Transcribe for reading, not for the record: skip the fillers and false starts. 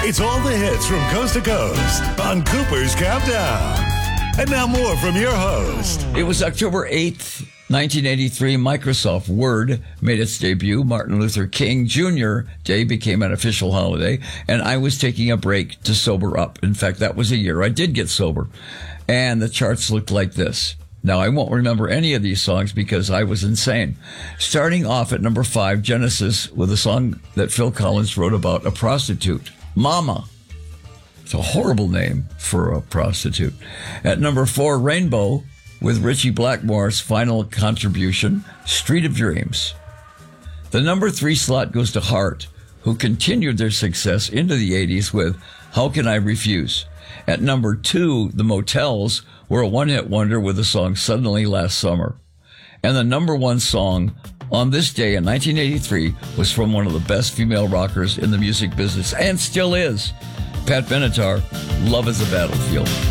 It's all the hits from coast to coast on Cooper's Countdown. And now more from your host. It was October 8th, 1983. Microsoft Word made its debut. Martin Luther King Jr. Day became an official holiday, and I was taking a break to sober up. In fact, that was a year I did get sober. And the charts looked like this. Now, I won't remember any of these songs because I was insane. Starting off at number 5, Genesis, with a song that Phil Collins wrote about a prostitute, Mama. It's a horrible name for a prostitute. At number 4, Rainbow, with Richie Blackmore's final contribution, Street of Dreams. The number 3 slot goes to Heart, who continued their success into the 80s with How Can I Refuse? At number 2, The Motels were a one-hit wonder with the song Suddenly Last Summer. And the number 1 song on this day in 1983 was from one of the best female rockers in the music business, and still is, Pat Benatar, Love is a Battlefield.